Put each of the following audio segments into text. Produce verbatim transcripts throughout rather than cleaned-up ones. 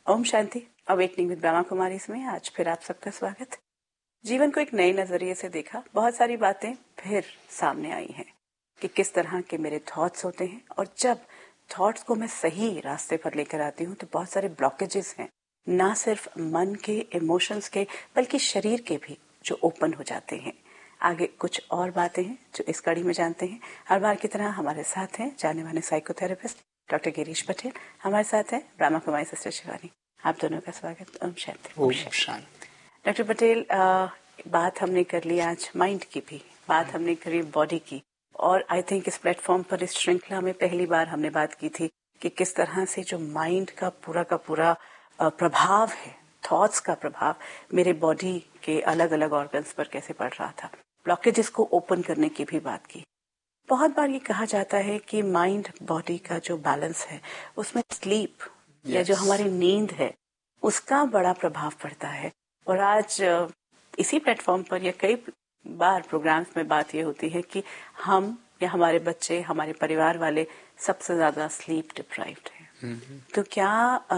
Om Shanti. Awakening with Brahma Kumari इसमें आज फिर आप सबका स्वागत। जीवन को एक नए नजरिए से देखा, बहुत सारी बातें फिर सामने आई हैं कि किस तरह के मेरे थॉट्स होते हैं, और जब थॉट्स को मैं सही रास्ते पर लेकर आती हूँ तो बहुत सारे ब्लॉकेजेस हैं, ना सिर्फ मन के, इमोशंस के, बल्कि शरीर के भी, जो ओपन हो जाते हैं। आगे कुछ और बातें हैं जो इस कड़ी में जानते हैं। हर बार की तरह हमारे साथ हैं जाने माने साइकोथेरेपिस्ट डॉक्टर गिरीश पटेल, हमारे साथ है ब्रह्मा कुमारी सिस्टर शिवानी। आप दोनों का स्वागत। ओम शांति। ओम शांति। डॉक्टर पटेल, आ, बात हमने कर ली आज माइंड की भी, बात हमने करी बॉडी की, और आई थिंक इस प्लेटफॉर्म पर, इस श्रृंखला में पहली बार हमने बात की थी कि किस तरह से जो माइंड का पूरा का पूरा प्रभाव है, थॉट्स का प्रभाव मेरे बॉडी के अलग अलग ऑर्गन्स पर कैसे पड़ रहा था। ब्लॉकेजेस को ओपन करने की भी बात की। बहुत बार ये कहा जाता है कि माइंड बॉडी का जो बैलेंस है उसमें स्लीप yes. या जो हमारी नींद है उसका बड़ा प्रभाव पड़ता है। और आज इसी प्लेटफॉर्म पर या कई बार प्रोग्राम्स में बात ये होती है कि हम या हमारे बच्चे, हमारे परिवार वाले सबसे ज्यादा स्लीप डिप्राइव्ड हैं। mm-hmm. तो क्या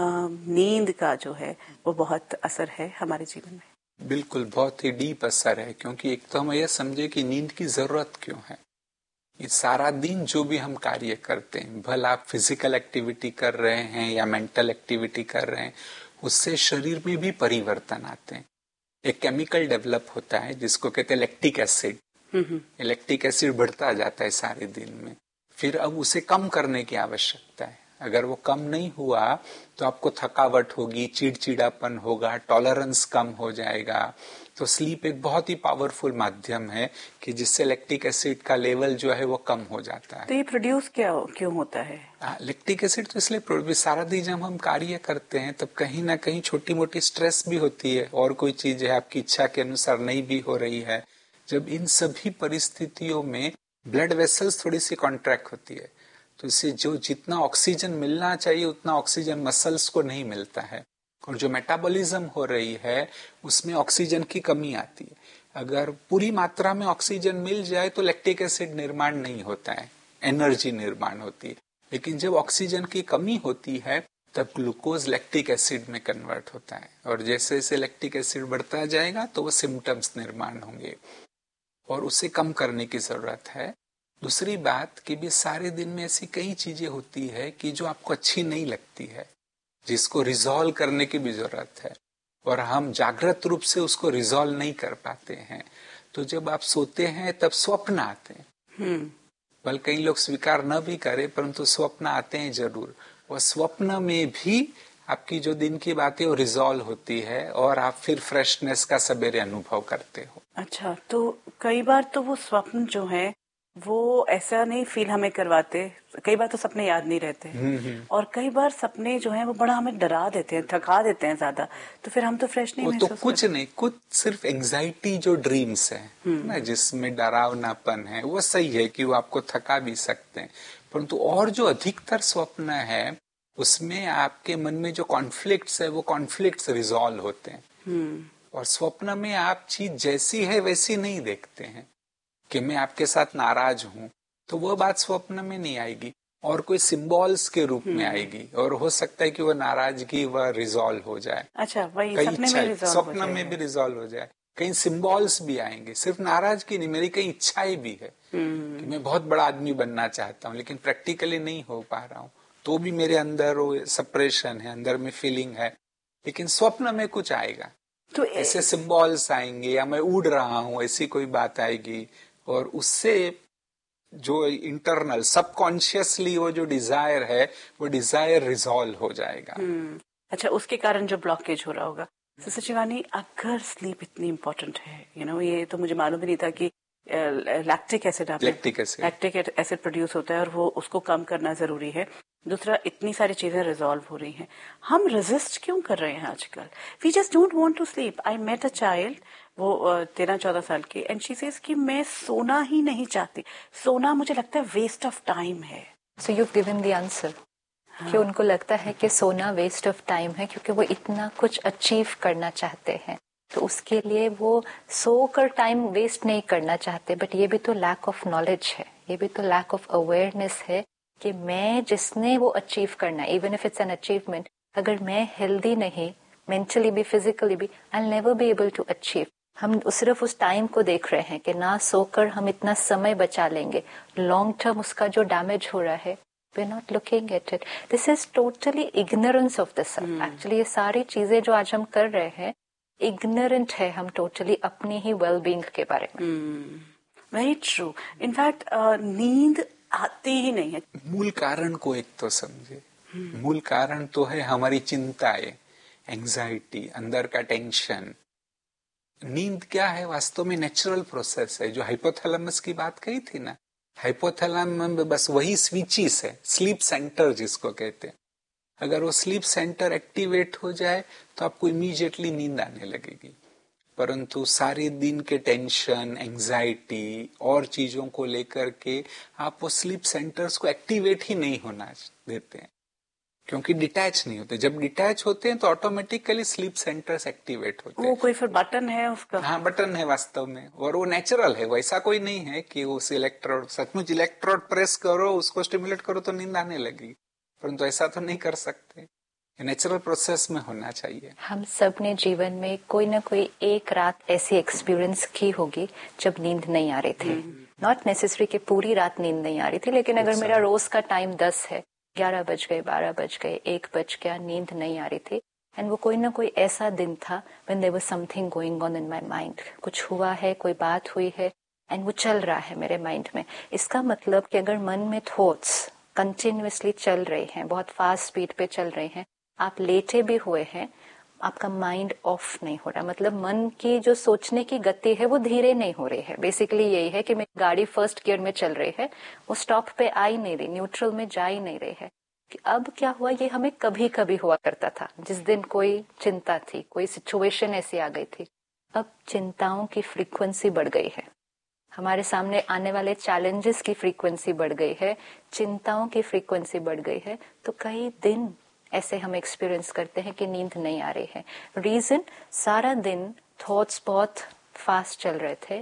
नींद का जो है वो बहुत असर है हमारे जीवन में? बिल्कुल, बहुत ही डीप असर है, क्योंकि एक तो हम यह समझे कि नींद की जरूरत क्यों है। ये सारा दिन जो भी हम कार्य करते हैं, भला आप फिजिकल एक्टिविटी कर रहे हैं या मेंटल एक्टिविटी कर रहे हैं, उससे शरीर में भी परिवर्तन आते हैं। एक केमिकल डेवलप होता है जिसको कहते हैं लैक्टिक एसिड। लैक्टिक एसिड बढ़ता जाता है सारे दिन में, फिर अब उसे कम करने की आवश्यकता है। अगर वो कम नहीं हुआ तो आपको थकावट होगी, चिड़चिड़ापन होगा, टॉलरेंस कम हो जाएगा। तो स्लीप एक बहुत ही पावरफुल माध्यम है कि जिससे लैक्टिक एसिड का लेवल जो है वो कम हो जाता है। तो ये प्रोड्यूस क्या क्यों होता है? लैक्टिक एसिड तो इसलिए प्रोड्यूस, सारा दिन जब हम कार्य करते हैं तब कहीं ना कहीं छोटी मोटी स्ट्रेस भी होती है, और कोई चीज है आपकी इच्छा के अनुसार नहीं भी हो रही है। जब इन सभी परिस्थितियों में ब्लड वेसल्स थोड़ी सी कॉन्ट्रैक्ट होती है, तो इससे जो जितना ऑक्सीजन मिलना चाहिए उतना ऑक्सीजन मसल्स को नहीं मिलता है, और जो मेटाबॉलिज्म हो रही है उसमें ऑक्सीजन की कमी आती है। अगर पूरी मात्रा में ऑक्सीजन मिल जाए तो लैक्टिक एसिड निर्माण नहीं होता है, एनर्जी निर्माण होती है। लेकिन जब ऑक्सीजन की कमी होती है तब ग्लूकोज लैक्टिक एसिड में कन्वर्ट होता है, और जैसे जैसे लैक्टिक एसिड बढ़ता जाएगा तो वो सिम्टम्स निर्माण होंगे, और उसे कम करने की जरूरत है। दूसरी बात कि भी सारे दिन में ऐसी कई चीजें होती है कि जो आपको अच्छी नहीं लगती है, जिसको रिजॉल्व करने की भी जरूरत है, और हम जागृत रूप से उसको रिजॉल्व नहीं कर पाते हैं। तो जब आप सोते हैं तब स्वप्न आते हैं। hmm. बल कई लोग स्वीकार न भी करें, परंतु स्वप्न आते हैं जरूर। और स्वप्न में भी आपकी जो दिन की बातें वो रिजॉल्व होती है, और आप फिर फ्रेशनेस का सवेरे अनुभव करते हो। अच्छा, तो कई बार तो वो स्वप्न जो है वो ऐसा नहीं फील हमें करवाते, कई बार तो सपने याद नहीं रहते, और कई बार सपने जो हैं वो बड़ा हमें डरा देते हैं, थका देते हैं ज्यादा, तो फिर हम तो फ्रेश नहीं महसूस करते। तो कुछ नहीं, कुछ सिर्फ एंजाइटी जो ड्रीम्स है ना, जिसमें डरावनापन है, वो सही है कि वो आपको थका भी सकते हैं, परंतु और जो अधिकतर स्वप्न है उसमें आपके मन में जो कॉन्फ्लिक्ट्स है वो कॉन्फ्लिक्ट्स रिजॉल्व होते हैं। और स्वप्न में आप चीज जैसी है वैसी नहीं देखते हैं, कि मैं आपके साथ नाराज हूं तो वो बात स्वप्न में नहीं आएगी, और कोई सिंबल्स के रूप में आएगी, और हो सकता है कि वो नाराजगी वह रिजॉल्व हो जाए। अच्छा, वही कई सपने में रिजॉल्व हो स्वप्न में भी रिजॉल्व हो जाए। कई सिंबल्स भी आएंगे, सिर्फ नाराजगी नहीं, मेरी कई इच्छाएं भी है कि मैं बहुत बड़ा आदमी बनना चाहता हूँ लेकिन प्रैक्टिकली नहीं हो पा रहा हूँ, तो भी मेरे अंदर वो सप्रेशन है, अंदर में फीलिंग है। लेकिन स्वप्न में कुछ आएगा, तो ऐसे सिंबल्स आएंगे, या मैं उड़ रहा हूँ ऐसी कोई बात आएगी, और उससे जो इंटरनल सबकॉन्शियसली वो जो डिजायर है वो डिजायर रिजॉल्व हो जाएगा। hmm. अच्छा, उसके कारण जो ब्लॉकेज हो रहा होगा। सिस्टर शिवानी, अगर स्लीप इतनी इम्पोर्टेंट है, यू नो, ये तो मुझे मालूम ही नहीं था कि lactic acid lactic acid lactic acid produce होता है और वो उसको कम करना जरूरी है। दूसरा, इतनी सारी चीजें रिजॉल्व हो रही हैं, हम रेजिस्ट क्यों कर रहे हैं आजकल? We just don't want to sleep. I met a child, वो तेरह चौदह साल की, एंड शी सेज कि मैं सोना ही नहीं चाहती, सोना मुझे लगता है वेस्ट ऑफ टाइम है। So you given the answer कि उनको लगता है कि सोना वेस्ट ऑफ टाइम है, क्योंकि वो इतना कुछ अचीव करना चाहते हैं, तो उसके लिए वो सोकर टाइम वेस्ट नहीं करना चाहते। बट ये भी तो लैक ऑफ नॉलेज है, ये भी तो लैक ऑफ अवेयरनेस है कि मैं जिसने वो अचीव करना है, even if it's an achievement, अगर मैं हेल्दी नहीं, मेंटली भी फिजिकली भी, I will never be able to achieve. हम सिर्फ उस टाइम को देख रहे हैं कि ना सोकर हम इतना समय बचा लेंगे, लॉन्ग टर्म उसका जो डैमेज हो रहा है, we are not looking at it. This is totally ignorance of the self. Actually ये सारी चीजें जो आज हम कर रहे हैं, इग्नोरेंट है हम टोटली अपनी ही वेल बीइंग के बारे में। Very true. इनफैक्ट नींद आती ही नहीं है। मूल कारण को एक तो समझे। मूल कारण तो है हमारी चिंताएं, एंजाइटी, अंदर का टेंशन। नींद क्या है? वास्तव में नेचुरल प्रोसेस है। जो हाइपोथैलेमस की बात कही थी ना, हाइपोथैलेमस में बस वही स्विचेस है, स्लीप सेंटर जिसको कहते हैं। अगर वो स्लीप सेंटर एक्टिवेट हो जाए तो आपको इमीडिएटली नींद आने लगेगी। परंतु सारे दिन के टेंशन, एंजाइटी और चीजों को लेकर के आप वो स्लीप सेंटर्स को एक्टिवेट ही नहीं होना देते हैं, क्योंकि डिटैच नहीं होते। जब डिटैच होते हैं तो ऑटोमेटिकली स्लीप सेंटर्स एक्टिवेट होते हैं। वो कोई फिर बटन है उसका? हाँ, बटन है वास्तव में, और वो नेचुरल है। वैसा कोई नहीं है कि उस इलेक्ट्रोड, सचमुच इलेक्ट्रोड प्रेस करो, उसको स्टिमुलेट करो तो नींद आने लगी, परंतु ऐसा तो नहीं कर सकते। नेचुरल प्रोसेस में होना चाहिए। हम सब ने जीवन में कोई ना कोई एक रात ऐसी एक्सपीरियंस की होगी जब नींद नहीं आ रही थी। नॉट नेसेसरी कि पूरी रात नींद नहीं आ रही थी, लेकिन अगर मेरा रोज का टाइम दस है, ग्यारह बज गए, बारह बज गए, एक बज गया, नींद नहीं आ रही थी, एंड वो कोई ना कोई ऐसा दिन था when there was something going on in my mind. कुछ हुआ है, कोई बात हुई है, एंड वो चल रहा है मेरे माइंड में। इसका मतलब कि अगर मन में थॉट्स कंटिन्यूअसली चल रहे हैं, बहुत फास्ट स्पीड पे चल रहे हैं, आप लेटे भी हुए हैं, आपका माइंड ऑफ नहीं हो रहा, मतलब मन की जो सोचने की गति है वो धीरे नहीं हो रही है। बेसिकली यही है कि मेरी गाड़ी फर्स्ट गियर में चल रही है, वो स्टॉप पे आ ही नहीं रही, न्यूट्रल में जा ही नहीं रही है। कि अब क्या हुआ, ये हमें कभी कभी हुआ करता था, जिस दिन कोई चिंता थी, कोई सिचुएशन ऐसी आ गई थी। अब चिंताओं की फ्रीक्वेंसी बढ़ गई है, हमारे सामने आने वाले चैलेंजेस की फ्रीक्वेंसी बढ़ गई है, चिंताओं की फ्रीक्वेंसी बढ़ गई है। तो कई दिन ऐसे हम एक्सपीरियंस करते हैं कि नींद नहीं आ रही है। रीजन, सारा दिन थॉट्स बहुत फास्ट चल रहे थे।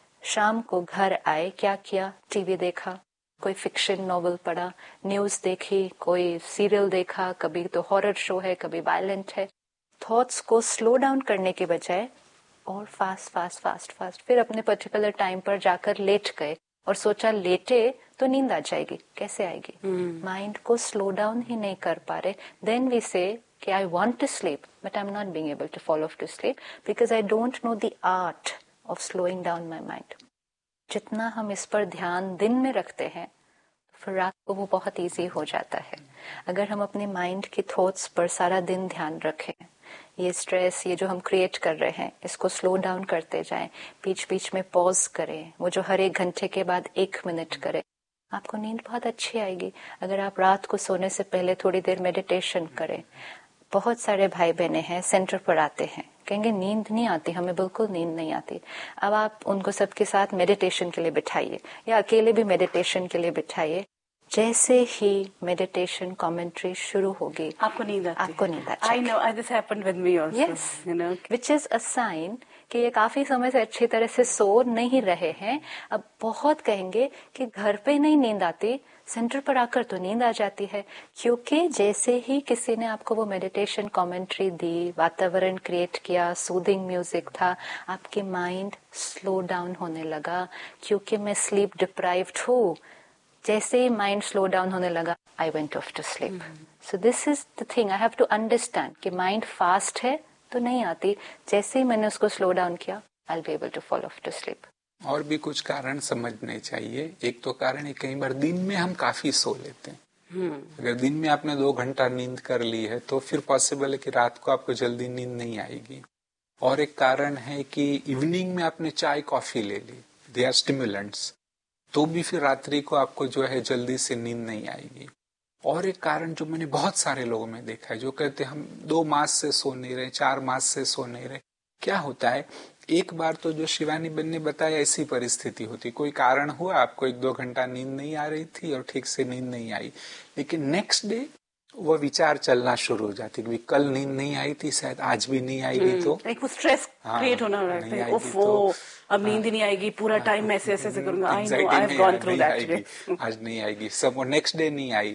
शाम को घर आए, क्या किया? टीवी देखा, कोई फिक्शन नॉवल पढ़ा, न्यूज देखी, कोई सीरियल देखा, कभी तो हॉरर शो है, कभी वायलेंट है। थॉट्स को स्लो डाउन करने के बजाय और फास्ट फास्ट फास्ट फास्ट फिर अपने पर्टिकुलर टाइम पर जाकर लेट गए और सोचा लेटे तो नींद आ जाएगी। कैसे आएगी? Mind hmm. को स्लो डाउन ही नहीं कर पा रहे। देन वी से कि I want to sleep but I am not being able to follow to sleep because I don't know the art of slowing down my mind. जितना हम इस पर ध्यान दिन में रखते हैं, फिर रात को वो बहुत इजी हो जाता है। अगर हम अपने माइंड की थॉट्स पर सारा दिन ध्यान रखें, ये स्ट्रेस, ये जो हम क्रिएट कर रहे हैं, इसको स्लो डाउन करते जाएं, बीच बीच में पॉज करें, वो जो हर एक घंटे के बाद एक मिनट करें, आपको नींद बहुत अच्छी आएगी। अगर आप रात को सोने से पहले थोड़ी देर मेडिटेशन करें। बहुत सारे भाई बहने हैं सेंटर पर आते हैं, कहेंगे नींद नहीं आती, हमें बिल्कुल नींद नहीं आती। अब आप उनको सबके साथ मेडिटेशन के लिए बिठाइए या अकेले भी मेडिटेशन के लिए बिठाइए। जैसे ही मेडिटेशन कमेंट्री शुरू होगी, आपको नींद आती आपको नींद आ जाएगी। I know, this happened with me also. Yes, you know. which is a sign कि ये काफी समय से अच्छी तरह से सो नहीं रहे हैं। अब बहुत कहेंगे कि घर पे नहीं नींद आती, सेंटर पर आकर तो नींद आ जाती है, क्योंकि जैसे ही किसी ने आपको वो मेडिटेशन कमेंट्री दी, वातावरण क्रिएट किया, सूदिंग म्यूजिक था, आपके माइंड स्लो डाउन होने लगा। क्योंकि मैं स्लीप डिप्राइव्ड हूँ, जैसे ही माइंड स्लो डाउन होने लगा, I went of to sleep. So this is the thing I have to understand कि माइंड फास्ट है तो नहीं आती, जैसे ही मैंने उसको स्लो डाउन किया, I will be able to fall of to sleep. और भी कुछ कारण समझने चाहिए। एक तो कारण है कई बार दिन में हम काफी सो लेते हैं। hmm. अगर दिन में आपने दो घंटा नींद कर ली है तो फिर पॉसिबल है कि रात को आपको जल्दी नींद नहीं आएगी। और एक कारण है कि इवनिंग में आपने चाय कॉफी ले ली, दे आर स्टिमुलेंट्स, तो भी फिर रात्रि को आपको जो है जल्दी से नींद नहीं आएगी। और एक कारण जो मैंने बहुत सारे लोगों में देखा है, जो कहते हैं हम दो मास से सो नहीं रहे, चार मास से सो नहीं रहे। क्या होता है, एक बार तो जो शिवानी बहन ने बताया ऐसी परिस्थिति होती, कोई कारण हुआ, आपको एक दो घंटा नींद नहीं आ रही थी और ठीक से नींद नहीं आई, लेकिन नेक्स्ट डे वो विचार चलना शुरू हो जाती कि कल नींद नहीं आई थी, शायद आज भी नहीं आएगी, तो एक वो स्ट्रेस क्रिएट होना लगता है, ओफो अब नींद नहीं आएगी, पूरा टाइम ऐसे ऐसे करूंगा, I know I have gone through that, आज नहीं आएगी सब, और नेक्स्ट डे नहीं आई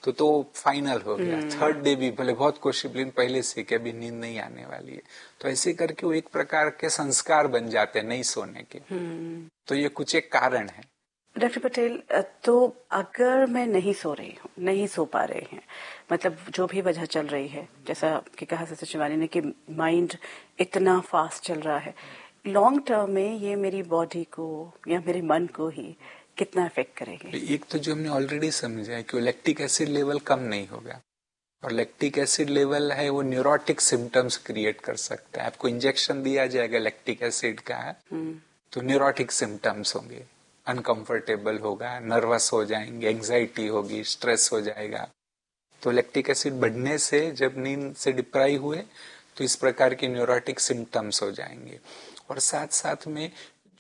तो तो फाइनल हो गया। थर्ड डे भी भले बहुत कोशिश, लेकिन पहले से कि अभी नींद नहीं आने वाली है, तो ऐसे करके वो एक प्रकार के संस्कार बन जाते हैं नहीं सोने के। तो ये कुछ एक कारण है। डॉक्टर पटेल, तो अगर मैं नहीं सो रही हूँ, नहीं सो पा रहे हैं, मतलब जो भी वजह चल रही है, जैसा कि कहा सिस्टर शिवानी ने कि माइंड इतना फास्ट चल रहा है, लॉन्ग टर्म में ये मेरी बॉडी को या मेरे मन को ही कितना इफेक्ट करेगी? एक तो जो हमने ऑलरेडी समझा है कि लैक्टिक एसिड लेवल कम नहीं होगा, और लैक्टिक एसिड लेवल है वो न्यूरोटिक सिम्टम्स क्रिएट कर सकता है। आपको इंजेक्शन दिया जाएगा लैक्टिक एसिड का, तो न्यूरोटिक सिम्टम्स होंगे, अनकंफर्टेबल होगा, नर्वस हो जाएंगे, एंजाइटी होगी, स्ट्रेस हो जाएगा। तो लैक्टिक एसिड बढ़ने से जब नींद से डिप्राइव हुए तो इस प्रकार के न्यूरोटिक सिम्टम्स हो जाएंगे। और साथ साथ में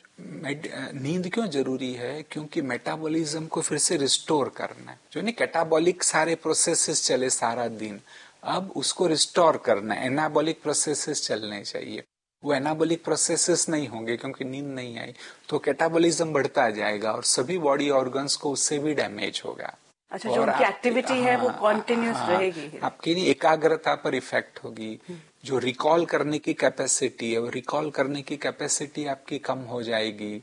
नींद क्यों जरूरी है? क्योंकि मेटाबॉलिज्म को फिर से रिस्टोर करना है। जो नहीं कैटाबॉलिक सारे प्रोसेसेस चले सारा दिन, अब उसको रिस्टोर करना है। एनाबॉलिक प्रोसेसेस चलने चाहिए, वो एनाबॉलिक प्रोसेसेस नहीं होंगे क्योंकि नींद नहीं आई, तो कैटाबॉलिज्म बढ़ता जाएगा और सभी बॉडी ऑर्गन्स को उससे भी डैमेज होगा। अच्छा, जो उनकी एक्टिविटी है वो कॉन्टिन्यूस रहेगी, आपकी नहीं एकाग्रता पर इफेक्ट होगी। जो रिकॉल करने की कैपेसिटी है, वो रिकॉल करने की कैपेसिटी आपकी कम हो जाएगी,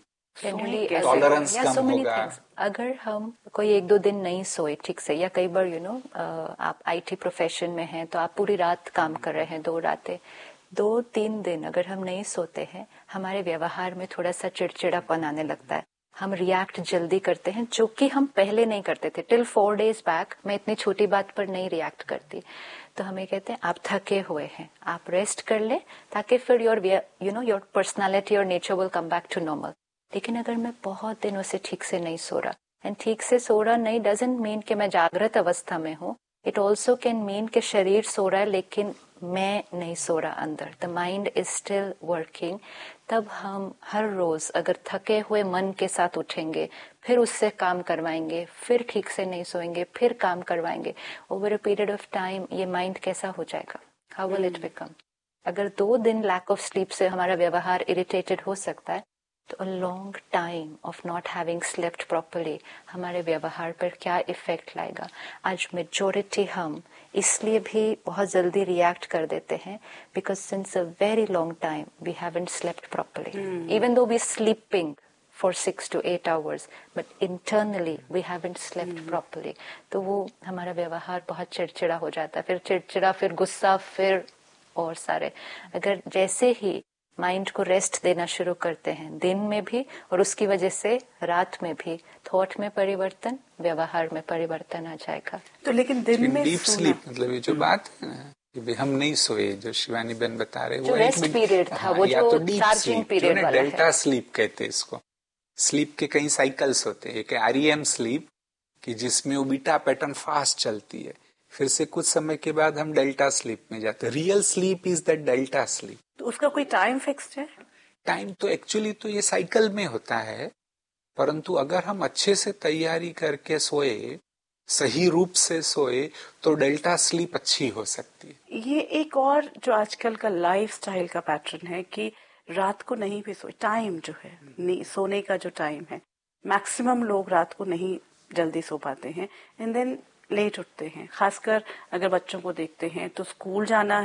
टॉलरेंस कम होगा। अगर हम कोई एक दो दिन नहीं सोए ठीक से, या कई बार यू नो आप आईटी प्रोफेशन में हैं तो आप पूरी रात काम कर रहे हैं, दो रातें, दो तीन दिन अगर हम नहीं सोते हैं, हमारे व्यवहार में थोड़ा सा चिड़चिड़ापन आने लगता है। हम रिएक्ट जल्दी करते हैं, जो कि हम पहले नहीं करते थे। टिल फोर डेज बैक मैं इतनी छोटी बात पर नहीं रिएक्ट करती। तो हमें कहते हैं आप थके हुए हैं, आप रेस्ट कर ले, ताकि फिर your you know your personality और nature will come back to normal. लेकिन अगर मैं बहुत दिनों से ठीक से नहीं सो रहा, एंड ठीक से सो रहा नहीं डजंट मीन कि मैं जागृत अवस्था में हूँ, इट ऑल्सो कैन मीन कि शरीर सो रहा है लेकिन मैं नहीं सो रहा अंदर, the mind is still working. तब हम हर रोज अगर थके हुए मन के साथ उठेंगे, फिर उससे काम करवाएंगे, फिर ठीक से नहीं सोएंगे, फिर काम करवाएंगे, over a period of time ये माइंड कैसा हो जाएगा? How will it become? अगर दो दिन लैक ऑफ स्लीप से हमारा व्यवहार इरिटेटेड हो सकता है, तो a long time of not having slept properly हमारे व्यवहार पर क्या इफेक्ट लाएगा? आज मेजोरिटी हम इसलिए भी बहुत जल्दी रिएक्ट कर देते हैं because since a very long time we haven't slept properly, even though we sleeping for six to eight hours, but internally we haven't slept hmm. properly. तो वो हमारा व्यवहार बहुत चिड़चिड़ा हो जाता है, फिर चिड़चिड़ा, फिर गुस्सा, फिर और सारे। अगर जैसे ही माइंड को रेस्ट देना शुरू करते हैं दिन में भी, और उसकी वजह से रात में भी थॉट में परिवर्तन, व्यवहार में परिवर्तन आ जाएगा। तो लेकिन दिन में डीप स्लीप, मतलब ये जो बात है ना कि हम नहीं सोए, जो शिवानी बहन बता रहे, वो रेस्ट पीरियड था, वो जो चार्जिंग पीरियड वाला है, डेल्टा स्लीप कहते हैं इसको। स्लीप के कई साइकिल्स होते हैं। एक आरईएम स्लीप कि जिसमें वो बीटा पैटर्न फास्ट चलती है, फिर से कुछ समय के बाद हम डेल्टा स्लीप में जाते हैं। Real sleep is that delta sleep. तो उसका कोई टाइम फिक्स्ड है? टाइम तो एक्चुअली तो ये साइकिल में होता है, परंतु अगर हम अच्छे से तैयारी करके सोए, सही रूप से सोए, तो डेल्टा स्लीप अच्छी हो सकती है। ये एक और जो आजकल का लाइफस्टाइल का पैटर्न है कि रात को नहीं भी सोए, टाइम जो है सोने का जो टाइम है, मैक्सिमम लोग रात को नहीं जल्दी सो पाते हैं एंड देन लेट उठते हैं। खासकर अगर बच्चों को देखते हैं तो स्कूल जाना